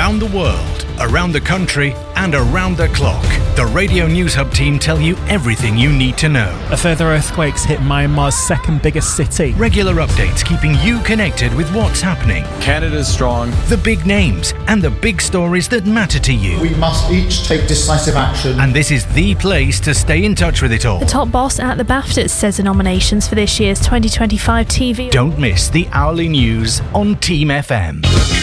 around the world, around the country, and around the clock. The Radio News Hub team tell you everything you need to know. A further earthquake's hit Myanmar's second biggest city. Regular updates keeping you connected with what's happening. Canada's strong. The big names and the big stories that matter to you. We must each take decisive action. And this is the place to stay in touch with it all. The top boss at the BAFTAs says the nominations for this year's 2025 TV. Don't miss the hourly news on Team FM.